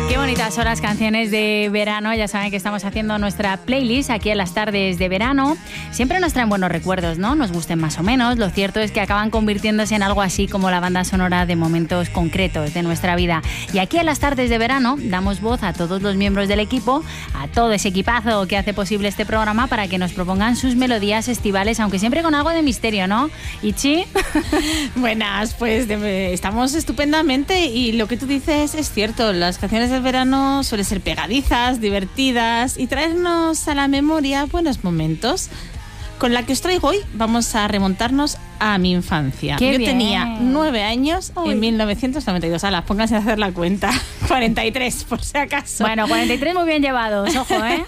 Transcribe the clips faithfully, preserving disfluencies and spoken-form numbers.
Qué bonitas son las canciones de verano. Ya saben que estamos haciendo nuestra playlist aquí en las tardes de verano. Siempre nos traen buenos recuerdos, ¿no? Nos gusten más o menos. Lo cierto es que acaban convirtiéndose en algo así como la banda sonora de momentos concretos de nuestra vida. Y aquí en las tardes de verano damos voz a todos los miembros del equipo, a todo ese equipazo que hace posible este programa, para que nos propongan sus melodías estivales, aunque siempre con algo de misterio, ¿no? Ichi. Buenas, pues de, estamos estupendamente, y lo que tú dices es cierto. Las canciones del verano suelen ser pegadizas, divertidas y traernos a la memoria buenos momentos. Con la que os traigo hoy vamos a remontarnos a mi infancia. ¡Qué Yo bien! tenía nueve años Uy. en mil novecientos noventa y dos. Ala, pónganse a hacer la cuenta. cuarenta y tres, por si acaso. Bueno, cuarenta y tres muy bien llevados, ojo, ¿eh?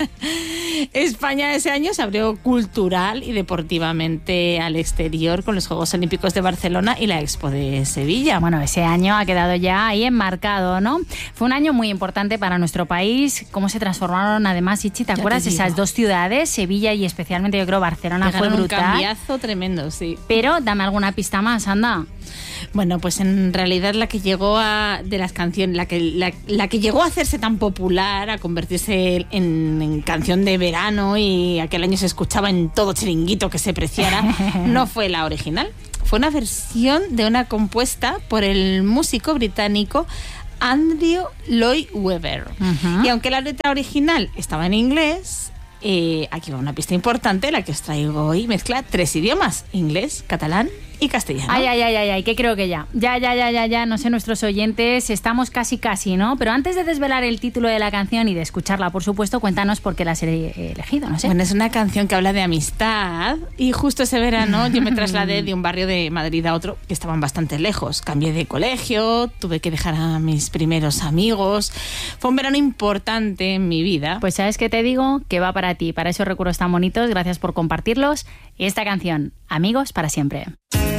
España ese año se abrió cultural y deportivamente al exterior con los Juegos Olímpicos de Barcelona y la Expo de Sevilla. Bueno, ese año ha quedado ya ahí enmarcado, ¿no? Fue un año muy importante para nuestro país. Cómo se transformaron, además, Ichi, ¿te acuerdas de esas dos ciudades? Sevilla y especialmente, yo creo, Barcelona. Fue Pegaron un brutal. cambiazo tremendo, sí. Pero dame alguna pista más, anda. Bueno, pues en realidad la que llegó a de las canciones, la que la, la que llegó a hacerse tan popular, a convertirse en, en canción de verano, y aquel año se escuchaba en todo chiringuito que se preciara, no fue la original. Fue una versión de una compuesta por el músico británico Andrew Lloyd Webber. Uh-huh. Y aunque la letra original estaba en inglés, eh, aquí va una pista importante, la que os traigo hoy. Mezcla tres idiomas: inglés, catalán y castellano. Ay, ay, ay, ay, ay, que creo que ya. Ya, ya, ya, ya, ya, no sé, nuestros oyentes, estamos casi, casi, ¿no? Pero antes de desvelar el título de la canción y de escucharla, por supuesto, cuéntanos por qué la has elegido, no sé. Bueno, es una canción que habla de amistad, y justo ese verano yo me trasladé de un barrio de Madrid a otro que estaban bastante lejos. Cambié de colegio, tuve que dejar a mis primeros amigos. Fue un verano importante en mi vida. Pues ¿sabes qué te digo? Que va para ti, para esos recuerdos tan bonitos. Gracias por compartirlos. Y esta canción, Amigos para siempre.